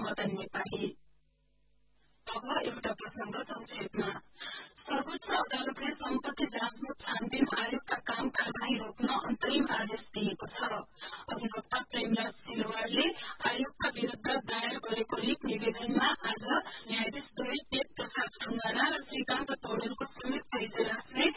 मदन नेपाली। अब एउटा प्रसंग संक्षेपमा। सर्वोच्च अदालतले सम्पत्ति जाँच छानबिन आयोगका काम कार्यवाही रोक्न अन्तरिम आदेश दिएको छ। अधिवक्ता प्रेमराज सिलवालले आयोगका विरूद्ध दायर गरेको रिट निवेदनमा आज न्यायाधीश द्वय टेक प्रसाद ढुंगाना र श्रीकान्त पौडेलको संयुक्त इजलासले